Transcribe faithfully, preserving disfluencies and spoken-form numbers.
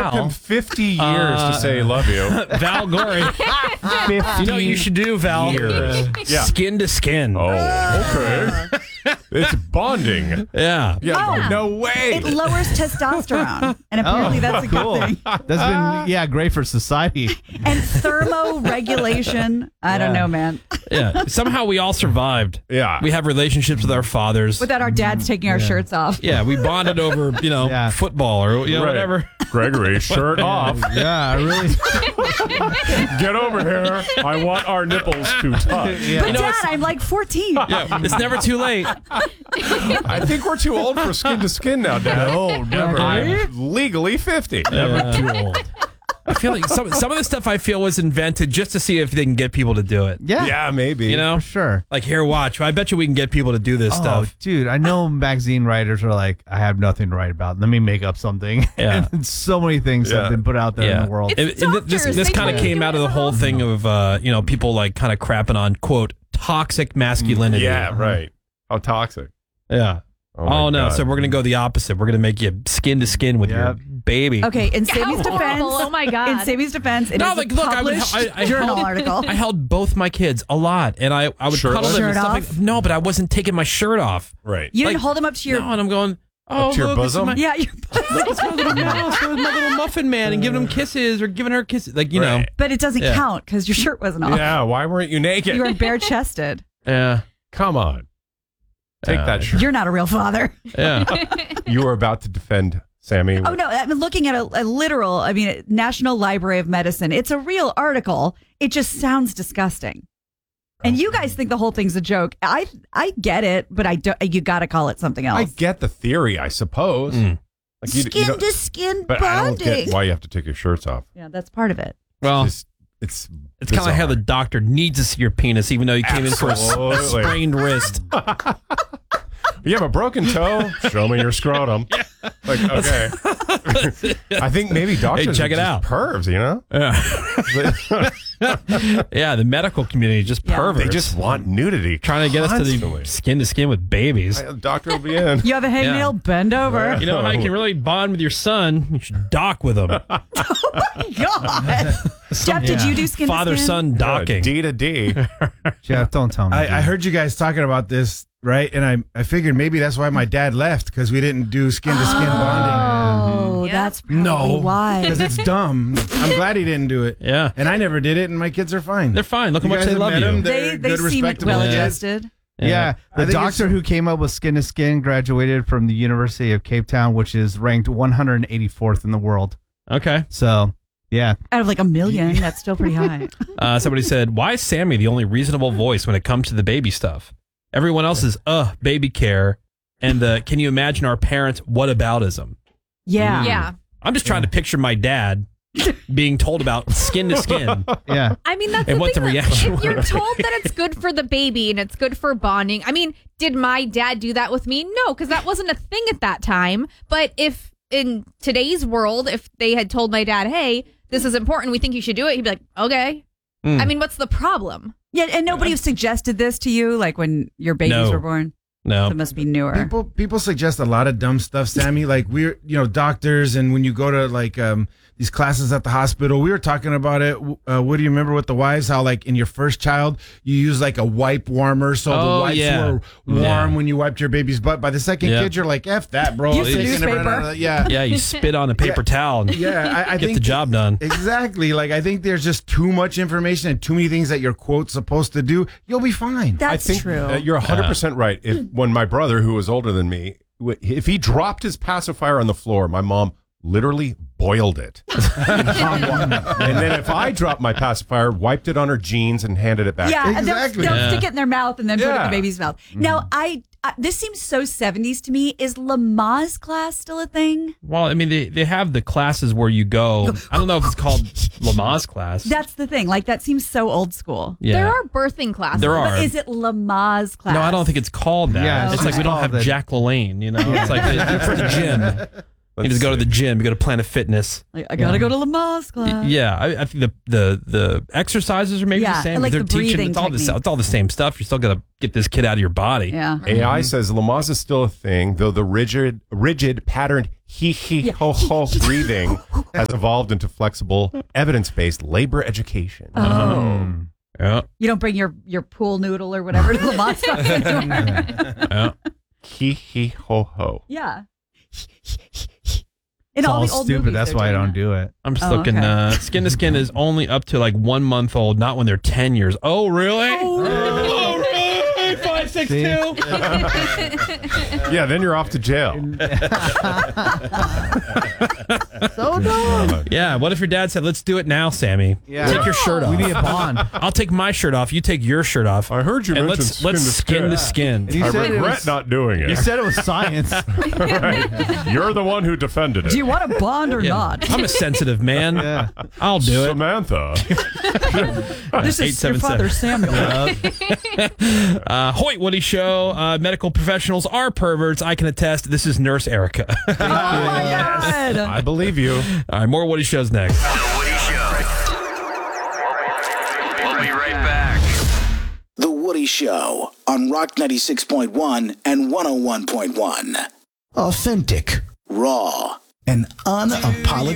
Val. took him fifty years Uh, to say love you. Val Gory. You know what you should do, Val? Years. Yeah. Skin to skin. Oh, okay. It's bonding. Yeah. Yeah. Oh. No way. It lowers testosterone, and apparently Oh, that's a cool. good thing. That's been, yeah, great for society. And thermoregulation. I don't Yeah. know, man. Yeah. Somehow we all survived. Yeah. We have relationships with our fathers. Without our dads taking our shirts off. Yeah, we bonded over, you know, Yeah. football or you know, Right. whatever. Gregory, shirt off. Yeah, I really. Get over here. I want our nipples to touch. Yeah. But You know, Dad, it's- I'm like fourteen. Yeah, it's never too late. I think we're too old for skin to skin now, Dad. No, never. I'm legally fifty. Never too old. I feel like some some of the stuff I feel was invented just to see if they can get people to do it. Yeah, Yeah, maybe. You know, for sure. like here, watch. I bet you we can get people to do this Oh, stuff. dude, I know magazine writers are like, I have nothing to write about. Let me make up something. Yeah. And so many things Yeah. have been put out there in the world. It's And- and this doctors. this They kind of tell you came to out of do the it whole all. thing of uh, you know people like kind of crapping on quote toxic masculinity. Yeah, right. How toxic. Yeah. Oh, Oh, my no! God. So we're gonna go the opposite. We're gonna make you skin to skin with your Yep. baby. Okay, in Sammy's How defense. horrible. Oh my God. In Sammy's defense, it No, is like a look, I, would, published I, I journal held, article. I held both my kids a lot, and I I would Shirtless? cuddle them and Shirt stuff off? like. No, but I wasn't taking my shirt off. Right. You didn't like- hold him up to your. No, and I'm going. Oh, Up to your look, it's bosom? my, Yeah, your look, it's my little mouse, it's my little muffin man, and giving him kisses or giving her kisses, like you know. Right. but it doesn't Yeah. count because your shirt wasn't off. Yeah, why weren't you naked? You were bare chested. Yeah, Come on. Take Uh, that shirt. You're not a real father. yeah. You were about to defend Sammy. Oh, no. I'm looking at a, a literal, I mean, National Library of Medicine. It's a real article. It just sounds disgusting. And you guys think the whole thing's a joke. I I get it, but I don't, you got to call it something else. I get the theory, I suppose. Mm. Like you, you skin don't- to skin but I don't bonding. get why you have to take your shirts off. Yeah, that's part of it. Well, It's, it's, it's kind of like how the bizarre. doctor needs to see your penis, even though you came in for a s- a Absolutely. sprained wrist. You have a broken toe? Show me your scrotum. Like, okay. I think maybe doctors Hey, check are it just out. pervs, you know? Yeah, the medical community is just Yeah. perverts. They just want nudity. trying to get us to constantly. the skin to skin with babies. The doctor will be in. You have a hangnail, Yeah. bend over. You know how you can really bond with your son? You should dock with him. God. Jeff, did you do skin to Father skin? son docking. D to D. Jeff, don't tell me. I, I heard you guys talking about this, right? And I, I figured maybe that's why my dad left, because we didn't do skin to skin bonding. Oh, Yeah. that's probably No, why. because it's dumb. I'm glad he didn't do it. Yeah. And I never did it, and my kids are fine. They're fine. Look how You much guys they have love met you. them? They, They're they good, seem respectable well kids. adjusted. Yeah, I the think doctor it's- who came up with skin to skin graduated from the University of Cape Town, which is ranked one hundred eighty-fourth in the world. Okay. So, yeah. Out of like a million, that's still pretty high. Uh, somebody said, why is Sammy the only reasonable voice when it comes to the baby stuff? Everyone else is, uh, baby care. And the, can you imagine our parents' whataboutism? Yeah. Yeah. I'm just trying to picture my dad being told about skin to skin. Yeah. I mean, that's And the what thing. the that reaction if you're would be. told that it's good for the baby and it's good for bonding, I mean, did my dad do that with me? No, because that wasn't a thing at that time. But if in today's world, if they had told my dad, hey, this is important, we think you should do it, he'd be like, okay. Mm. I mean, what's the problem? Yeah, and nobody suggested this to you, like when your babies No. were born. No. So it must be newer. People people suggest a lot of dumb stuff, Sammy. Like we're you know doctors, and when you go to like um these classes at the hospital, we were talking about it. Uh, what do you remember with the wives? How like in your first child, you use like a wipe warmer, so Oh, the wipes yeah. were warm Yeah. when you wiped your baby's butt. By the second Yeah. kid, you're like, F that, bro. Use the Taking it right newspaper. out of the- Yeah, Yeah, you spit on a paper towel and yeah. I, I get think the job done. Exactly. Like I think there's just too much information and too many things that you're quote supposed to do. You'll be fine. That's I think true. uh, you're one hundred percent right. If when my brother, who was older than me, w- if he dropped his pacifier on the floor, my mom literally boiled it. And then if I dropped my pacifier, wiped it on her jeans and handed it back. yeah, to her. and they'll, Exactly. they'll Yeah. stick it in their mouth and then put it in Yeah. the baby's mouth. Now, I uh, this seems so seventies to me. Is Lamaze class still a thing? Well, I mean, they, they have the classes where you go. I don't know if it's called Lamaze class. That's the thing. Like that seems so old school. yeah. There are birthing classes. There are. But is it Lamaze class? No, I don't think it's called that. Yeah, it's it's like we don't called have it. Jack LaLanne, you know? It's like it- it's the gym. You just go to the gym. You go to Planet Fitness. Like, I gotta go to Lamaze class. Yeah, I, I think the, the the exercises are maybe Yeah, the same. and like They're the teaching. breathing It's all the technique. it's all the same stuff. You're still gonna get this kid out of your body. Yeah. A I says Lamaze is still a thing, though the rigid, rigid patterned he he ho ho breathing has evolved into flexible, evidence-based labor education. Oh. Yeah. You don't bring your, your pool noodle or whatever to Lamaze class. Yeah. He he ho ho. Yeah. It's In all, the old stupid. movies, That's they're why I doing don't that. do it. I'm just Oh, looking. okay. Uh, skin to skin is only up to like one month old, not when they're ten years. Oh, really? Oh, really? Oh, really? Five, six, See? two. Yeah, then you're off to jail. So dumb. Yeah. What if your dad said, "Let's do it now, Sammy. Yeah. Take your shirt off. We need a bond. I'll take my shirt off. You take your shirt off. I heard you and mention let's skin let's to skin skin. to skin. And you I said it regret was, not doing it. You said it was science. Right. You're the one who defended it. Do you want a bond or Yeah. not? I'm a sensitive man. Yeah. I'll do it. Samantha. This is your eight seven seven. father, Samuel. Uh, Hoyt Woody Show. Uh, medical professionals are perverts. I can attest. This is Nurse Erica. Oh my God. I believe you. All right, more Woody Shows next. The Woody Show. We'll be right back. The Woody Show on Rock ninety-six point one and one oh one point one. Authentic, raw, and unapologetic.